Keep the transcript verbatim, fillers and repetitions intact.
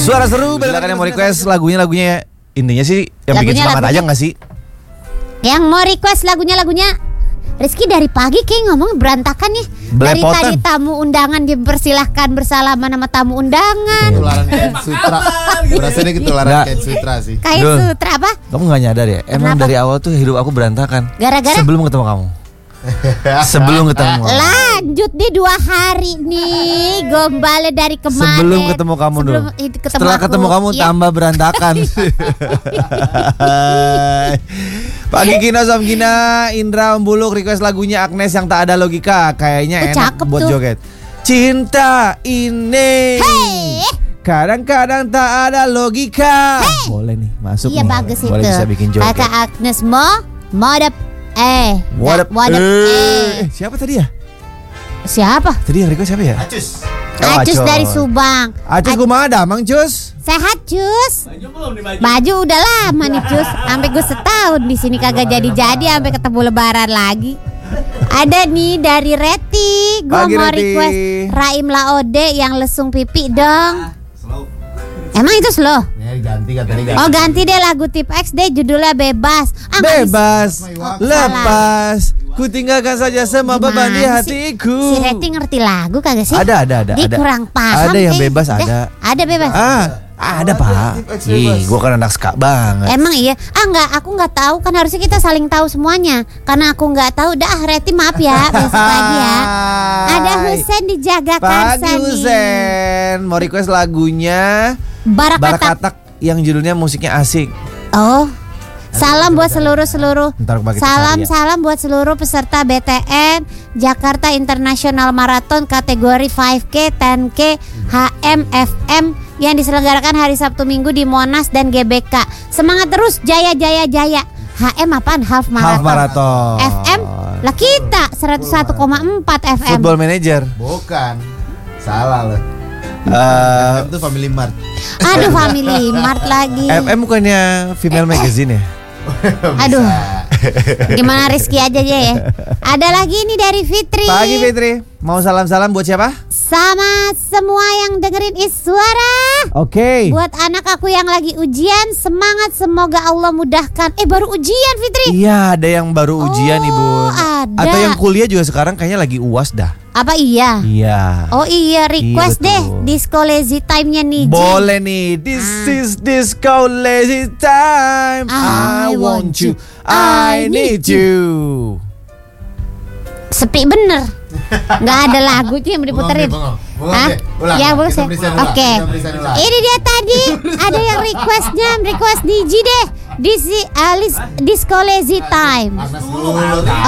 Suara seru, silakan yang mau request lagunya lagunya intinya sih yang lagunya, bikin semangat lagunya. Aja nggak sih? Yang mau request lagunya lagunya Rizky dari pagi kayak ngomong berantakan nih. Dari tadi tamu undangan dipersilahkan bersalaman sama tamu undangan. Ketularan kain sutra. Rasanya ketularan kain sutra sih. Kain sutra apa? Kamu nggak nyadar ya? Emang Kenapa? Dari awal tuh hidup aku berantakan. Gara-gara sebelum ketemu kamu. Sebelum ketemu kamu. Lanjut nih dua hari nih gombale dari kemarin. Sebelum ketemu kamu dulu. Ketemu Setelah aku, ketemu kamu ya. Tambah berantakan. Pagi Kino Som Gina, Indra Umbuluk request lagunya Agnes yang tak ada logika. Kayaknya enak buat tuh. Joget. Cinta ini hey. Kadang-kadang tak ada logika. Hey. Boleh nih masuk. Iya nih. Bagus Boleh itu. Bisa bikin joget. Kakak Agnes mau modep eh modep modep eh. eh. Siapa tadi ya? Siapa? Tadi yang request siapa ya? Acus. Oh, Acus dari Subang. Acus kumaha damang Cus? Sehat Cus. Baju belum nih baju. Baju udah lama nih Cus. Sampai gue setahun di sini kagak jadi-jadi sampai ketemu lebaran lagi. Ada nih dari Reti. Gue mau Reti. Request Raim Laode yang lesung pipi dong. Emang itu slow? Ganti, ganti, ganti. Oh ganti deh lagu Tip X deh judulnya Bebas. Ah, bebas, lepas, ku tinggalkan saja semua beban di hatiku. Si Reti ngerti lagu kagak sih? Ada, ada, ada. Dia ada. kurang paham. Ada yang eh. bebas, ada. Dah, ada bebas. Ah, ada oh, pak. Ih, gua kan anak ska banget. Emang iya? Ah nggak, aku nggak tahu kan harusnya kita saling tahu semuanya. Karena aku nggak tahu. Dah Reti maaf ya, besok lagi ya. Ada Husen di Jagakarsa nih. Pagi Husen, mau request lagunya Barakatak. Barakatak yang judulnya musiknya asik. Oh, salam buat seluruh seluruh. Salam ya. salam buat seluruh peserta B T N Jakarta International Marathon kategori lima K, sepuluh K, H M, F M yang diselenggarakan hari Sabtu Minggu di Monas dan G B K. Semangat terus, jaya jaya jaya. H M apaan? Half Marathon. Half Marathon. F M lah kita seratus satu koma empat F M. Football Manager. Bukan. Salah loh. Uh, F M itu Family Mart. Aduh Family Mart lagi. F M bukannya Female eh, Magazine ya? Aduh. Gimana Rizky aja ya. Ada lagi nih dari Fitri. Pagi Fitri. Mau salam-salam buat siapa? Sama semua yang dengerin Iswara. Oke. Okay. Buat anak aku yang lagi ujian, semangat, semoga Allah mudahkan. Eh baru ujian Fitri? Iya, ada yang baru ujian oh, Ibu. Ada. Atau yang kuliah juga sekarang kayaknya lagi U A S dah. Apa iya? Iya. Oh iya, request iya, deh Disco Lazy Time-nya nih. Boleh nih. This ah. is Disco Lazy Time. I, I want you, I need you. Sepi bener. Nggak ada lagu tuh yang diputerin. Hah? Ya boleh sih. Oke. Ini dia tadi ada yang requestnya, request Niji deh. This is Alice Disco Lazy Time.